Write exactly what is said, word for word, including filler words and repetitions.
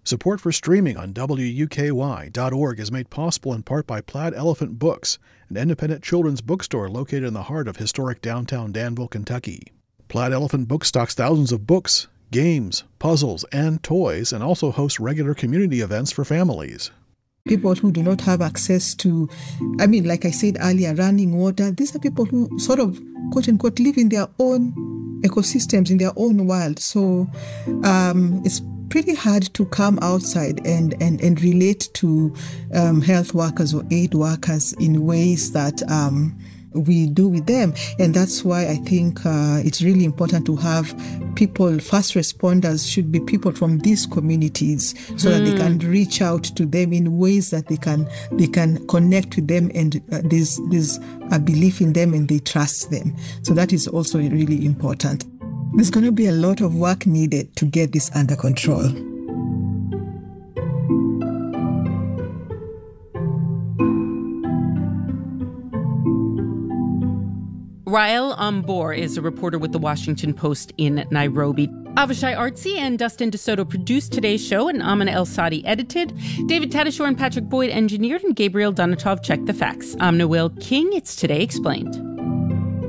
Support for streaming on W U K Y dot org is made possible in part by Plaid Elephant Books, an independent children's bookstore located in the heart of historic downtown Danville, Kentucky. Plaid Elephant Books stocks thousands of books, games, puzzles, and toys, and also hosts regular community events for families. People who do not have access to, I mean, like I said earlier, running water, these are people who sort of, quote unquote, live in their own ecosystems, in their own world. So um, it's pretty hard to come outside and, and, and relate to um, health workers or aid workers in ways that um, we do with them. And that's why I think uh, it's really important to have people, first responders should be people from these communities so mm. that they can reach out to them in ways that they can they can connect with them, and uh, there's, there's a belief in them and they trust them. So that is also really important. There's going to be a lot of work needed to get this under control. Rael Ambor is a reporter with The Washington Post in Nairobi. Avishai Artsy and Dustin DeSoto produced today's show, and Amina El-Sadi edited. David Tadashore and Patrick Boyd engineered, and Gabriel Donatov checked the facts. I'm Noel King. It's Today Explained.